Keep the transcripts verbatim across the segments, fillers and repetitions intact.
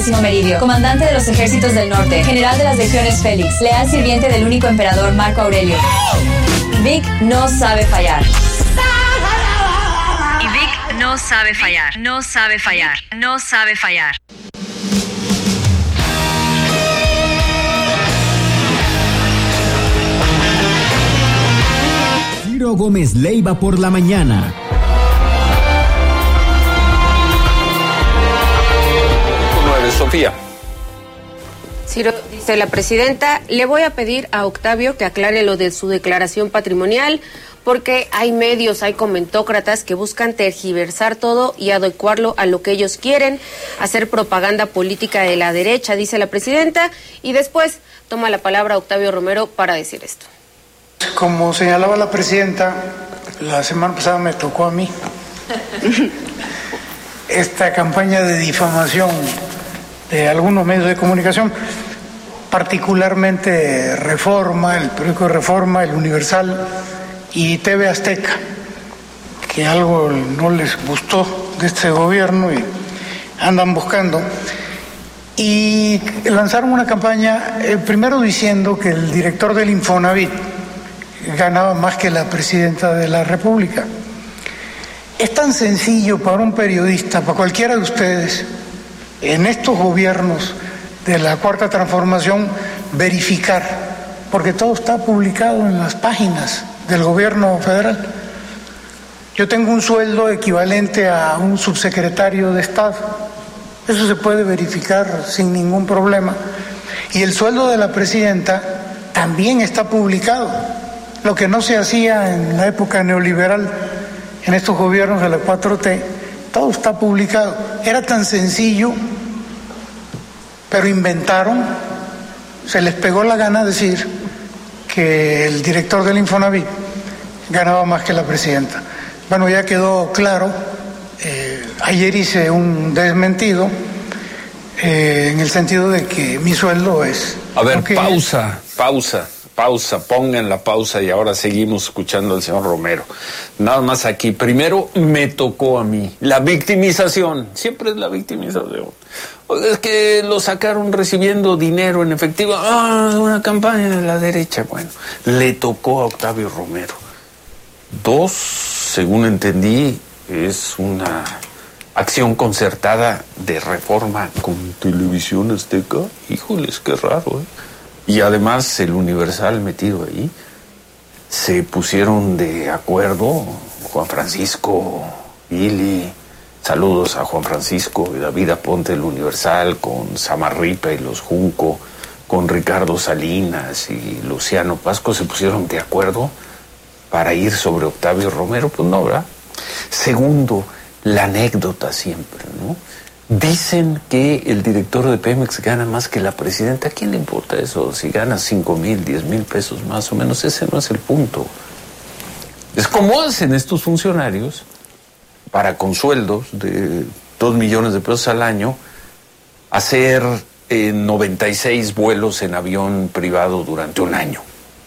Meridio, comandante de los ejércitos del norte, general de las legiones Félix, leal sirviente del único emperador Marco Aurelio. Vic no sabe fallar. Y Vic no sabe fallar, no sabe fallar, no sabe fallar. Ciro Gómez Leiva por la mañana. Sofía. Ciro, dice la presidenta, le voy a pedir a Octavio que aclare lo de su declaración patrimonial, porque hay medios, hay comentócratas que buscan tergiversar todo y adecuarlo a lo que ellos quieren, hacer propaganda política de la derecha, dice la presidenta, y después toma la palabra Octavio Romero para decir esto. Como señalaba la presidenta, la semana pasada me tocó a mí esta campaña de difamación de algunos medios de comunicación, particularmente Reforma, el periódico Reforma, el Universal y T V Azteca, que algo no les gustó de este gobierno y andan buscando. Y lanzaron una campaña, eh, primero diciendo que el director del Infonavit ganaba más que la presidenta de la República. Es tan sencillo para un periodista, para cualquiera de ustedes, en estos gobiernos de la Cuarta Transformación, verificar, porque todo está publicado en las páginas del gobierno federal. Yo tengo un sueldo equivalente a un subsecretario de Estado, eso se puede verificar sin ningún problema, y el sueldo de la presidenta también está publicado, lo que no se hacía en la época neoliberal, en estos gobiernos de la cuatro T, todo está publicado. Era tan sencillo, pero inventaron, se les pegó la gana decir que el director del Infonavit ganaba más que la presidenta. Bueno, ya quedó claro, eh, ayer hice un desmentido, eh, en el sentido de que mi sueldo es... A ver, okay. pausa, pausa. Pausa, pongan la pausa y ahora seguimos escuchando al señor Romero. Nada más aquí. Primero me tocó a mí. La victimización. Siempre es la victimización. Es que lo sacaron recibiendo dinero en efectivo. Ah, una campaña de la derecha. Bueno, le tocó a Octavio Romero. Dos, según entendí, es una acción concertada de Reforma con Televisión Azteca. Híjoles, qué raro, ¿eh? Y además el Universal metido ahí, se pusieron de acuerdo Juan Francisco, Ili, saludos a Juan Francisco y David Aponte del Universal, con Samarripa y los Junco, con Ricardo Salinas y Luciano Pasco, se pusieron de acuerdo para ir sobre Octavio Romero. Pues no, ¿verdad? Segundo, la anécdota siempre, ¿no? Dicen que el director de Pemex gana más que la presidenta. ¿A quién le importa eso? Si gana cinco mil, diez mil pesos más o menos, ese no es el punto. Es como hacen estos funcionarios para, con sueldos de dos millones de pesos al año, hacer eh, noventa y seis vuelos en avión privado durante un año.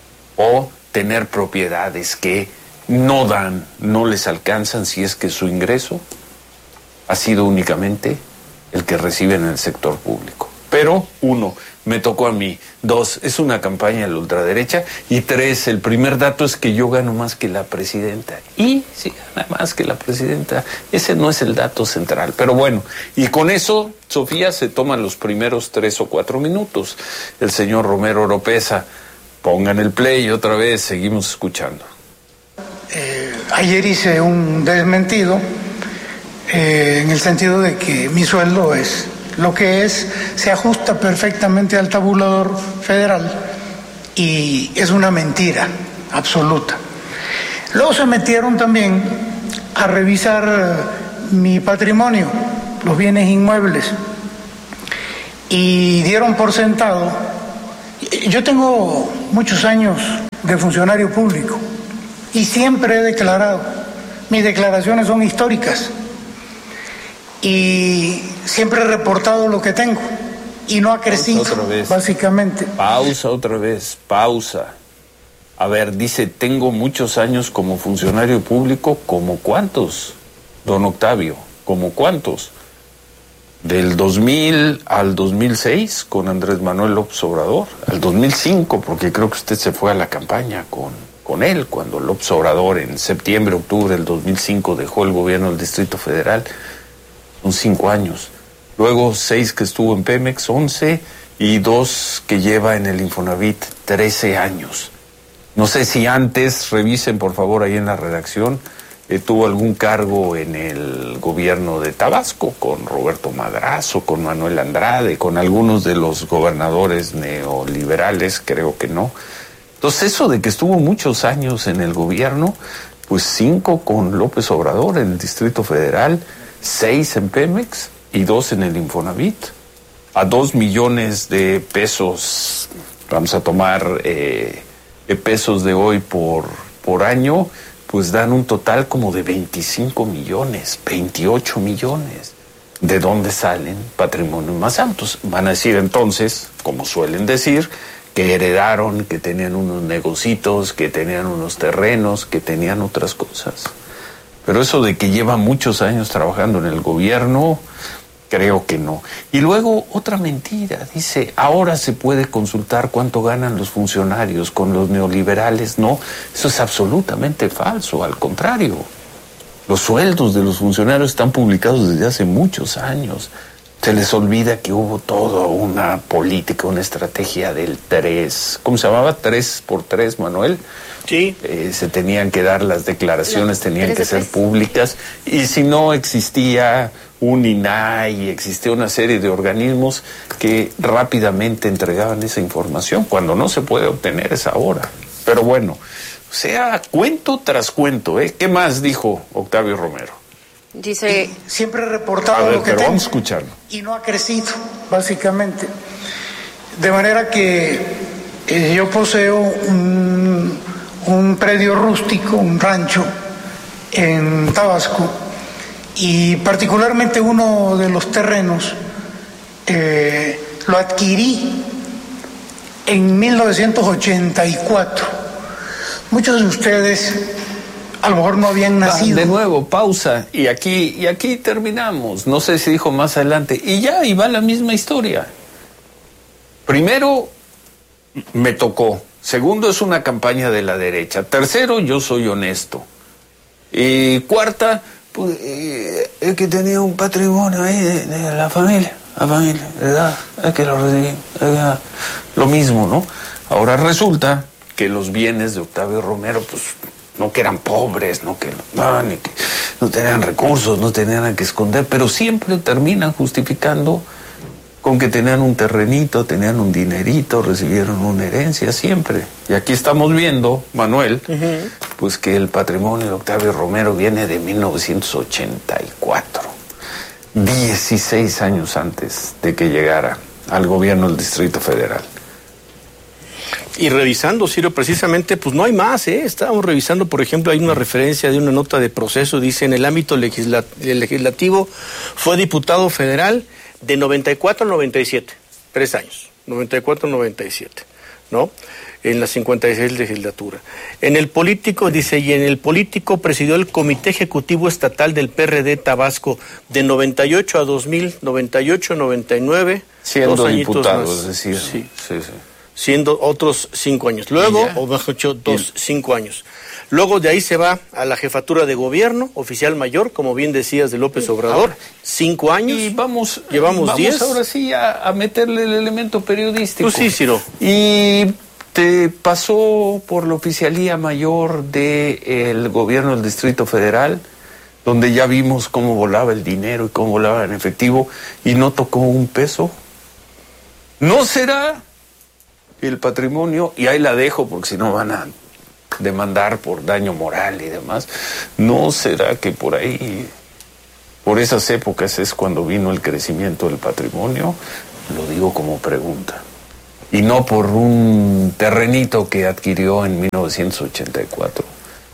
O tener propiedades que no dan, no les alcanzan si es que su ingreso ha sido únicamente el que reciben en el sector público. Pero, uno, me tocó a mí. Dos, es una campaña de la ultraderecha. Y tres, el primer dato es que yo gano más que la presidenta. Y si gana más que la presidenta, ese no es el dato central. Pero bueno, y con eso, Sofía, se toman los primeros tres o cuatro minutos. El señor Romero Oropeza, pongan el play otra vez, seguimos escuchando. Eh, ayer hice un desmentido, Eh, en el sentido de que mi sueldo es lo que es, se ajusta perfectamente al tabulador federal y es una mentira absoluta. Luego se metieron también a revisar mi patrimonio, los bienes inmuebles, y dieron por sentado. Yo tengo muchos años de funcionario público y siempre he declarado, mis declaraciones son históricas. Y siempre he reportado lo que tengo y no ha crecido, otra vez. Básicamente. Pausa otra vez, pausa. A ver, dice, tengo muchos años como funcionario público, ¿como cuántos, don Octavio? ¿Como cuántos? Del dos mil al dos mil seis con Andrés Manuel López Obrador, al dos mil cinco, porque creo que usted se fue a la campaña con, con él, cuando López Obrador en septiembre, octubre del dos mil cinco dejó el gobierno del Distrito Federal, son cinco años. Luego seis que estuvo en Pemex, once, y dos que lleva en el Infonavit, trece años. No sé si antes, revisen por favor ahí en la redacción, eh, tuvo algún cargo en el gobierno de Tabasco, con Roberto Madrazo, con Manuel Andrade, con algunos de los gobernadores neoliberales, creo que no. Entonces eso de que estuvo muchos años en el gobierno, pues cinco con López Obrador en el Distrito Federal, seis en Pemex y dos en el Infonavit. A dos millones de pesos, vamos a tomar eh, pesos de hoy por, por año, pues dan un total como de veinticinco millones, veintiocho millones. ¿De dónde salen patrimonios más altos? Van a decir entonces, como suelen decir, que heredaron, que tenían unos negocitos, que tenían unos terrenos, que tenían otras cosas. Pero eso de que lleva muchos años trabajando en el gobierno, creo que no. Y luego otra mentira, dice, ahora se puede consultar cuánto ganan los funcionarios con los neoliberales. No, eso es absolutamente falso, al contrario. Los sueldos de los funcionarios están publicados desde hace muchos años. Se les olvida que hubo toda una política, una estrategia del tres. ¿Cómo se llamaba? Tres por tres, Manuel. Sí. Eh, se tenían que dar las declaraciones, La, tenían que ser tres. públicas. Y si no existía un I N A I, existía una serie de organismos que rápidamente entregaban esa información. Cuando no se puede obtener es ahora. Pero bueno, o sea, cuento tras cuento, ¿eh? ¿Qué más dijo Octavio Romero? Dice, Siempre he reportado A ver, lo que pero tengo vamos a escucharlo. y no ha crecido, básicamente. De manera que eh, yo poseo un, un predio rústico, un rancho en Tabasco, y particularmente uno de los terrenos eh, lo adquirí en mil novecientos ochenta y cuatro. Muchos de ustedes a lo mejor no habían nacido. De nuevo, pausa, y aquí, y aquí terminamos. No sé si dijo más adelante. Y ya, y va la misma historia. Primero, me tocó. Segundo, es una campaña de la derecha. Tercero, yo soy honesto. Y cuarta, pues, eh, es que tenía un patrimonio ahí de, de la familia. La familia, ¿verdad? Es que lo recibí. Es que, lo mismo, ¿no? Ahora resulta que los bienes de Octavio Romero, pues, no que eran pobres, no que no, ni que no tenían recursos, no tenían nada que esconder, pero siempre terminan justificando con que tenían un terrenito, tenían un dinerito, recibieron una herencia, siempre. Y aquí estamos viendo, Manuel, uh-huh. pues que el patrimonio de Octavio Romero viene de mil novecientos ochenta y cuatro, dieciséis años antes de que llegara al gobierno del Distrito Federal. Y revisando, Ciro, precisamente, pues no hay más, ¿eh? Estábamos revisando, por ejemplo, hay una referencia de una nota de proceso, dice, en el ámbito legisla- legislativo, fue diputado federal de noventa y cuatro al noventa y siete, tres años, noventa y cuatro al noventa y siete, ¿no? En la cincuenta y seis legislatura. En el político, dice, y en el político presidió el Comité Ejecutivo Estatal del P R D Tabasco de noventa y ocho a dos mil, noventa y ocho, noventa y nueve, siendo dos añitos diputado, más. es decir, sí, sí, sí. Siendo otros cinco años. Luego, o mejor dicho, dos, cinco años. Luego de ahí se va a la jefatura de gobierno, oficial mayor, como bien decías, de López Obrador, ahora, cinco años. Y vamos, llevamos vamos diez. ahora sí a, a meterle el elemento periodístico. Pues sí, Ciro. Y te pasó por la oficialía mayor del gobierno del Distrito Federal, donde ya vimos cómo volaba el dinero y cómo volaba en efectivo, y no tocó un peso. ¿No será el patrimonio? Y ahí la dejo porque si no van a demandar por daño moral y demás. ¿No será que por ahí, por esas épocas es cuando vino el crecimiento del patrimonio? Lo digo como pregunta. Y no por un terrenito que adquirió en mil novecientos ochenta y cuatro.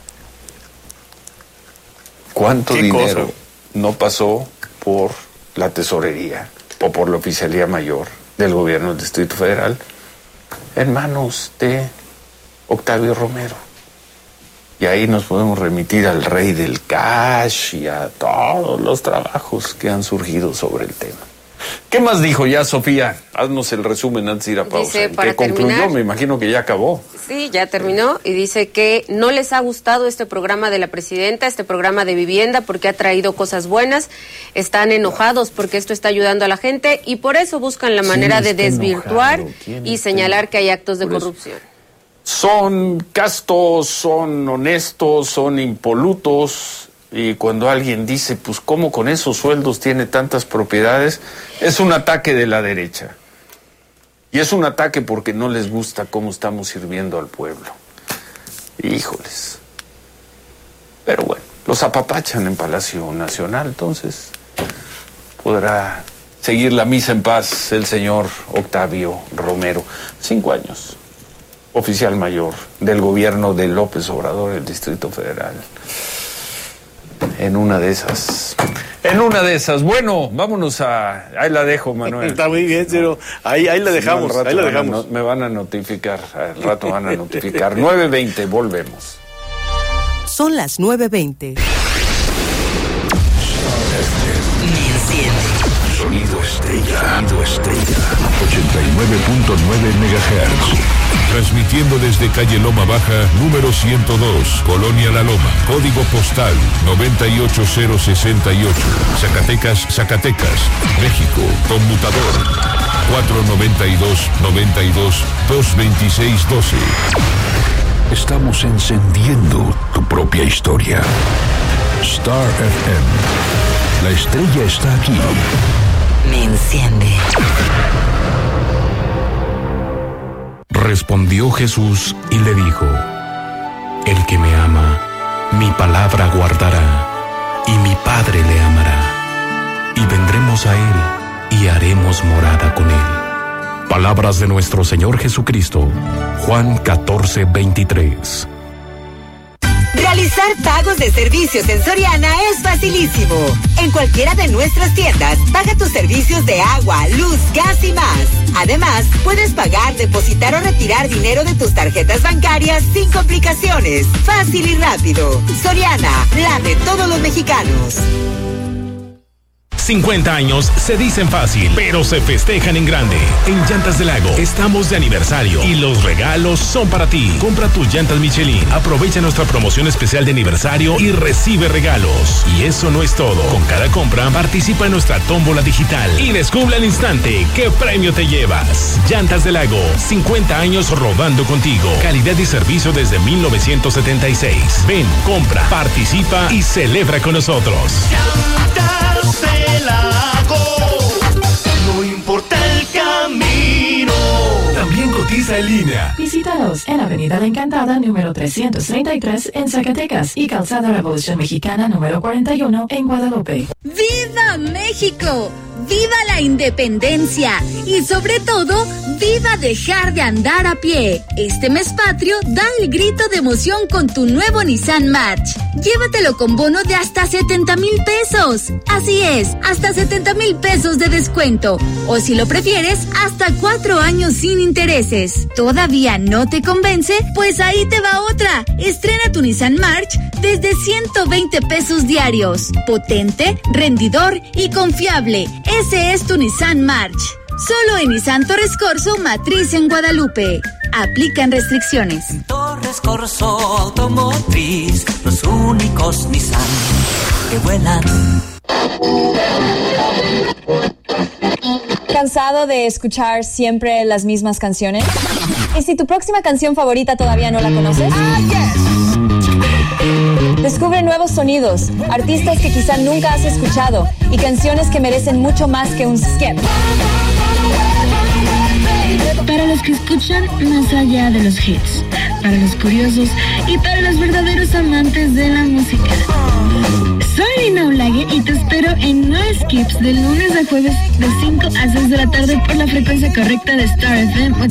¿Cuánto dinero cosa? no pasó por la tesorería o por la oficialía mayor del gobierno del Distrito Federal en manos de Octavio Romero? Y ahí nos podemos remitir al rey del cash y a todos los trabajos que han surgido sobre el tema. ¿Qué más dijo ya, Sofía? Haznos el resumen antes de ir a pausa. Dice, para ¿Qué concluyó? terminar, Me imagino que ya acabó. Sí, ya terminó y dice que no les ha gustado este programa de la presidenta, este programa de vivienda, porque ha traído cosas buenas. Están enojados porque esto está ayudando a la gente y por eso buscan la manera de desvirtuar y señalar que hay actos de corrupción. Son castos, son honestos, son impolutos. Y cuando alguien dice, pues, ¿cómo con esos sueldos tiene tantas propiedades? Es un ataque de la derecha. Y es un ataque porque no les gusta cómo estamos sirviendo al pueblo. Híjoles. Pero bueno, los apapachan en Palacio Nacional, entonces podrá seguir la misa en paz el señor Octavio Romero. Cinco años. Oficial mayor del gobierno de López Obrador, el Distrito Federal. En una de esas. En una de esas. Bueno, vámonos a... Ahí la dejo, Manuel. Está muy bien, Ciro. Ahí, ahí la dejamos, no, ahí la dejamos. A, me van a notificar, al rato van a notificar. nueve veinte, volvemos. Son las nueve veinte. Sonido estrella. Sonido estrella. ochenta y nueve punto nueve megahertz. Transmitiendo desde calle Loma Baja, número ciento dos, Colonia La Loma, código postal noventa y ocho cero sesenta y ocho, Zacatecas, Zacatecas, México, conmutador cuatro noventa y dos noventa y dos dos veintiséis doce. Estamos encendiendo tu propia historia. Star F M. La estrella está aquí. Me enciende. Respondió Jesús y le dijo: el que me ama, mi palabra guardará, y mi Padre le amará, y vendremos a él, y haremos morada con él. Palabras de nuestro Señor Jesucristo. Juan catorce veintitrés. Realizar pagos de servicios en Soriana es facilísimo. En cualquiera de nuestras tiendas, paga tus servicios de agua, luz, gas y más. Además, puedes pagar, depositar o retirar dinero de tus tarjetas bancarias sin complicaciones. Fácil y rápido. Soriana, la de todos los mexicanos. cincuenta años se dicen fácil, pero se festejan en grande. En Llantas del Lago estamos de aniversario y los regalos son para ti. Compra tus llantas Michelin, aprovecha nuestra promoción especial de aniversario y recibe regalos. Y eso no es todo. Con cada compra participa en nuestra tómbola digital y descubre al instante qué premio te llevas. Llantas del Lago, cincuenta años rodando contigo. Calidad y servicio desde mil novecientos setenta y seis. Ven, compra, participa y celebra con nosotros. Llantas del Lago, no importa el camino. También cotiza en línea. Visítanos en Avenida La Encantada, número trescientos treinta y tres en Zacatecas y Calzada Revolución Mexicana, número cuarenta y uno en Guadalupe. ¡Viva México! ¡Viva la independencia! Y sobre todo, ¡viva dejar de andar a pie! Este mes patrio, da el grito de emoción con tu nuevo Nissan March. Llévatelo con bono de hasta setenta mil pesos. Así es, hasta setenta mil pesos de descuento. O si lo prefieres, hasta cuatro años sin intereses. ¿Todavía no te convence? Pues ahí te va otra. Estrena tu Nissan March desde ciento veinte pesos diarios. Potente, rendidor y confiable. Ese es tu Nissan March. Solo en Nissan Torres Corso, matriz en Guadalupe. Aplican restricciones. Torres Corso Automotriz, los únicos Nissan que vuelan. ¿Cansado de escuchar siempre las mismas canciones? ¿Y si tu próxima canción favorita todavía no la conoces? Ah, yes. Descubre nuevos sonidos, artistas que quizá nunca has escuchado y canciones que merecen mucho más que un skip. Para los que escuchan más allá de los hits, para los curiosos y para los verdaderos amantes de la música. Soy Lina Olague y te espero en No Skips de lunes a jueves de cinco a seis de la tarde por la frecuencia correcta de Star F M.